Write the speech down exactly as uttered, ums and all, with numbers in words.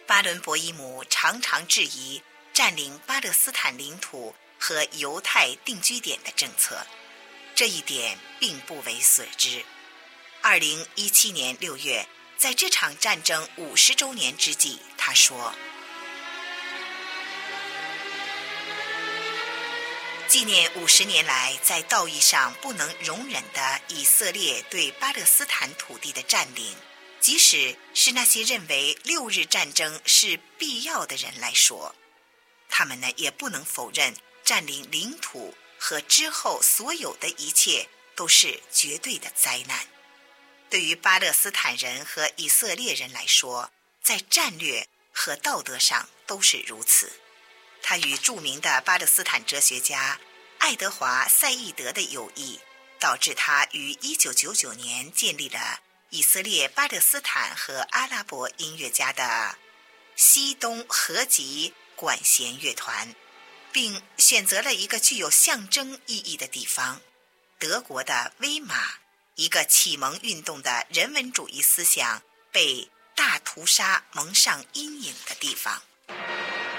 巴伦博伊姆常常质疑占领巴勒斯坦领土和犹太定居点的政策，这一点并不为所知。二零一七年六月，在这场战争五十周年之际，他说：纪念五十年来在道义上不能容忍的以色列对巴勒斯坦土地的占领，即使是那些认为六日战争是必要的人来说，他们呢也不能否认占领领土和之后所有的一切都是绝对的灾难。对于巴勒斯坦人和以色列人来说，在战略和道德上都是如此。他与著名的巴勒斯坦哲学家爱德华·赛义德的友谊，导致他于一九九九年建立了以色列巴勒斯坦和阿拉伯音乐家的西东合集管弦乐团，并选择了一个具有象征意义的地方——德国的威玛，一个启蒙运动的人文主义思想被大屠杀蒙上阴影的地方。